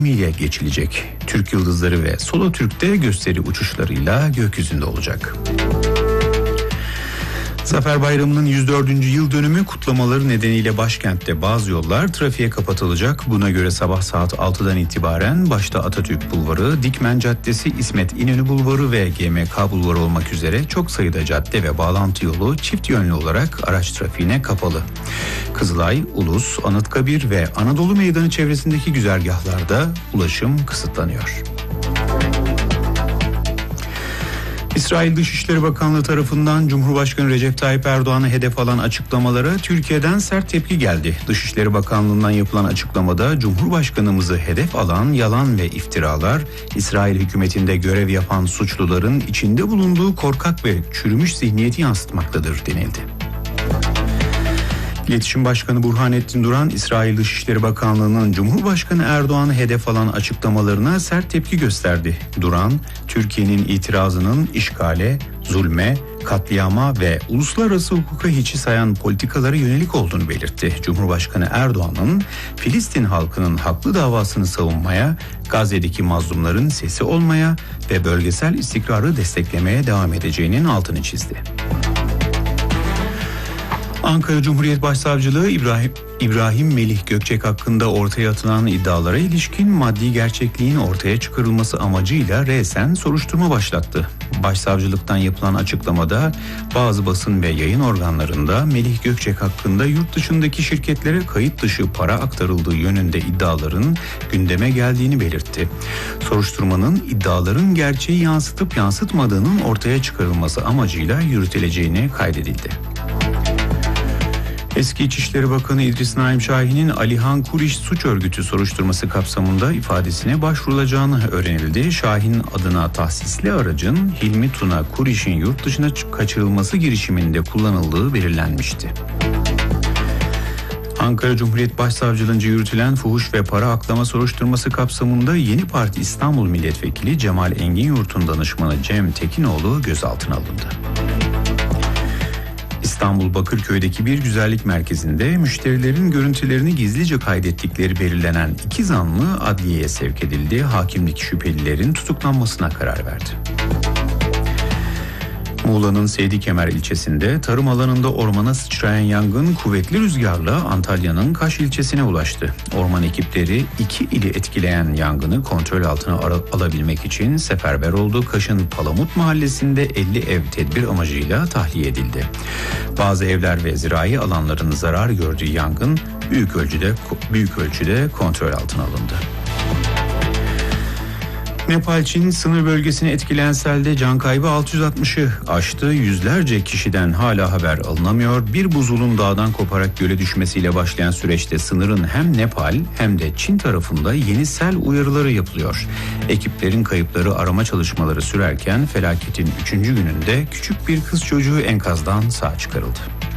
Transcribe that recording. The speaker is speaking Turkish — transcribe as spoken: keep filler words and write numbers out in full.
ile geçilecek. Türk Yıldızları ve Solo Türk'te gösteri uçuşlarıyla gökyüzünde olacak. Zafer Bayramı'nın yüz dördüncü yıl dönümü kutlamaları nedeniyle başkentte bazı yollar trafiğe kapatılacak. Buna göre sabah saat altıdan itibaren başta Atatürk Bulvarı, Dikmen Caddesi, İsmet İnönü Bulvarı ve G M K Bulvarı olmak üzere çok sayıda cadde ve bağlantı yolu çift yönlü olarak araç trafiğine kapalı. Kızılay, Ulus, Anıtkabir ve Anadolu Meydanı çevresindeki güzergahlarda ulaşım kısıtlanıyor. İsrail Dışişleri Bakanlığı tarafından Cumhurbaşkanı Recep Tayyip Erdoğan'a hedef alan açıklamalara Türkiye'den sert tepki geldi. Dışişleri Bakanlığı'ndan yapılan açıklamada Cumhurbaşkanımızı hedef alan yalan ve iftiralar, İsrail hükümetinde görev yapan suçluların içinde bulunduğu korkak ve çürümüş zihniyeti yansıtmaktadır denildi. İletişim Başkanı Burhanettin Duran, İsrail Dışişleri Bakanlığı'nın Cumhurbaşkanı Erdoğan'ı hedef alan açıklamalarına sert tepki gösterdi. Duran, Türkiye'nin itirazının işgale, zulme, katliama ve uluslararası hukuka hiçi sayan politikalara yönelik olduğunu belirtti. Cumhurbaşkanı Erdoğan'ın Filistin halkının haklı davasını savunmaya, Gazze'deki mazlumların sesi olmaya ve bölgesel istikrarı desteklemeye devam edeceğinin altını çizdi. Ankara Cumhuriyet Başsavcılığı İbrahim, İbrahim Melih Gökçek hakkında ortaya atılan iddialara ilişkin maddi gerçekliğin ortaya çıkarılması amacıyla resen soruşturma başlattı. Başsavcılıktan yapılan açıklamada bazı basın ve yayın organlarında Melih Gökçek hakkında yurt dışındaki şirketlere kayıt dışı para aktarıldığı yönünde iddiaların gündeme geldiğini belirtti. Soruşturmanın iddiaların gerçeği yansıtıp yansıtmadığının ortaya çıkarılması amacıyla yürütüleceğini kaydedildi. Eski İçişleri Bakanı İdris Naim Şahin'in Alihan Kuriş suç örgütü soruşturması kapsamında ifadesine başvurulacağını öğrenildi. Şahin adına tahsisli aracın Hilmi Tuna Kuriş'in yurt dışına kaçırılması girişiminde kullanıldığı belirlenmişti. Ankara Cumhuriyet Başsavcılığınca yürütülen fuhuş ve para aklama soruşturması kapsamında Yeni Parti İstanbul Milletvekili Cemal Enginyurt'un danışmanı Cem Tekinoğlu gözaltına alındı. İstanbul Bakırköy'deki bir güzellik merkezinde müşterilerin görüntülerini gizlice kaydettikleri belirlenen iki zanlı adliyeye sevk edildi. Hakimlik şüphelilerin tutuklanmasına karar verdi. Muğla'nın Seydikemer ilçesinde tarım alanında ormana sıçrayan yangın kuvvetli rüzgarla Antalya'nın Kaş ilçesine ulaştı. Orman ekipleri iki ili etkileyen yangını kontrol altına alabilmek için seferber oldu. Kaş'ın Palamut mahallesinde elli ev tedbir amacıyla tahliye edildi. Bazı evler ve zirai alanların zarar gördüğü yangın büyük ölçüde büyük ölçüde kontrol altına alındı. Nepal-Çin sınır bölgesini etkileyen selde can kaybı altı yüz altmışı aştı. Yüzlerce kişiden hala haber alınamıyor. Bir buzulun dağdan koparak göle düşmesiyle başlayan süreçte sınırın hem Nepal hem de Çin tarafında yeni sel uyarıları yapılıyor. Ekiplerin kayıpları arama çalışmaları sürerken felaketin üçüncü gününde küçük bir kız çocuğu enkazdan sağ çıkarıldı.